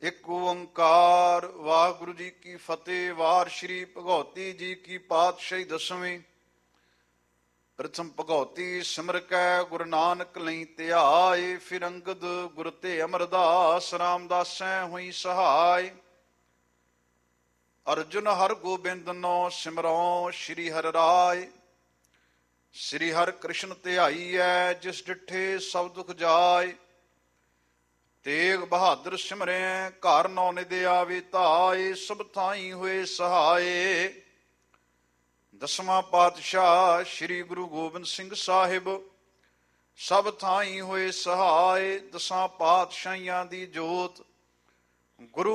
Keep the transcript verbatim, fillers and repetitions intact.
ਇੱਕ ਓੰਕਾਰ ਵਾਹਿਗੁਰੂ ਜੀ ਕੀ ਫਤਿਹ। ਵਾਰ ਸ਼੍ਰੀ ਭਗਉਤੀ ਜੀ ਕੀ ਪਾਤਸ਼ਾਹੀ ਦਸਵੀਂ। ਪ੍ਰਥਮ ਭਗਉਤੀ ਸਿਮਰ ਕੈ ਗੁਰੂ ਨਾਨਕ ਲਈ ਧਿਆਏ। ਫਿਰ ਅੰਗਦ ਗੁਰ ਤੇ ਅਮਰਦਾਸ ਰਾਮਦਾਸੈ ਹੋਈ ਸਹਾਇ। ਅਰਜੁਨ ਹਰ ਗੋਬਿੰਦ ਨੋ ਸਿਮਰਉ ਸ਼੍ਰੀ ਹਰਿ ਰਾਇ। ਸ੍ਰੀ ਹਰਿ ਕ੍ਰਿਸ਼ਨ ਧਿਆਈਐ ਜਿਸ ਡਿਠੇ ਸਭ ਦੁਖ ਜਾਇ। ਤੇਗ ਬਹਾਦਰ ਸਿਮਰੈ ਘਰ ਨੌ ਨਿਧ ਆਵੇ ਧਾਇ। ਸਭ ਥਾਈ ਹੋਏ ਸਹਾਏ। ਦਸਵਾਂ ਪਾਤਸ਼ਾਹ ਸ੍ਰੀ ਗੁਰੂ ਗੋਬਿੰਦ ਸਿੰਘ ਸਾਹਿਬ ਸਭ ਥਾਈ ਹੋਏ ਸਹਾਏ। ਦਸਾਂ ਪਾਤਸ਼ਾਹੀਆਂ ਦੀ ਜੋਤ ਗੁਰੂ